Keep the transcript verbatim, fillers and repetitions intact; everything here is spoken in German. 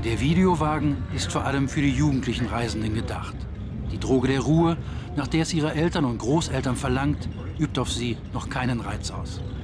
Der Videowagen ist vor allem für die jugendlichen Reisenden gedacht. Die Droge der Ruhe, nach der es ihre Eltern und Großeltern verlangt, übt auf sie noch keinen Reiz aus.